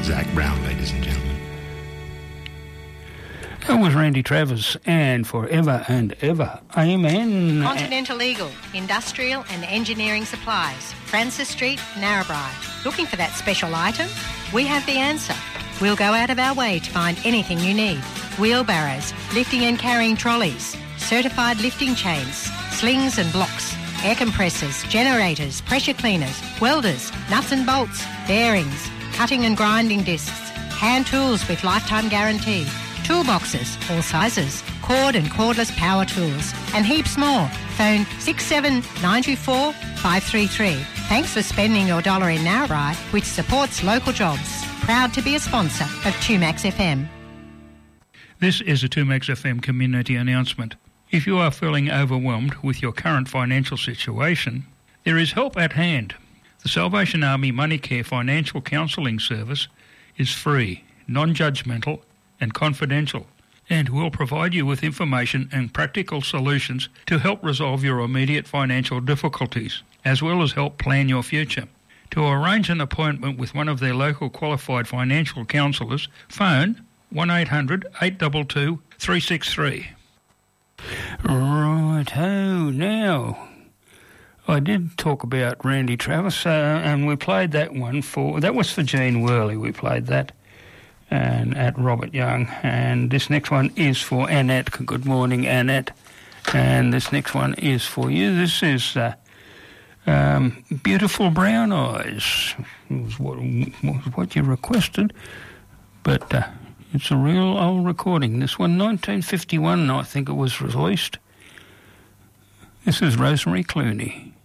Zac Brown, ladies and gentlemen. That was Randy Travers, and Forever and Ever. Amen. Continental Eagle, industrial and engineering supplies. Francis Street, Narrabri. Looking for that special item? We have the answer. We'll go out of our way to find anything you need. Wheelbarrows, lifting and carrying trolleys, certified lifting chains, slings and blocks, air compressors, generators, pressure cleaners, welders, nuts and bolts, bearings, cutting and grinding discs, hand tools with lifetime guarantee, toolboxes, all sizes, cord and cordless power tools, and heaps more. Phone 67924 533. Thanks for spending your dollar in Narrabri, which supports local jobs. Proud to be a sponsor of 2Max FM. This is a 2Max FM community announcement. If you are feeling overwhelmed with your current financial situation, there is help at hand. The Salvation Army MoneyCare Financial Counselling Service is free, non-judgmental and confidential, and will provide you with information and practical solutions to help resolve your immediate financial difficulties, as well as help plan your future. To arrange an appointment with one of their local qualified financial counsellors, phone 1-800-822-363. Righto, now, I did talk about Randy Travis, and we played that one that was for Jean Worley, we played that. And at Robert Young, and this next one is for Annette. Good morning, Annette. And this next one is for you. This is Beautiful Brown Eyes. It was what you requested, but it's a real old recording. This one, 1951, I think it was released. This is Rosemary Clooney.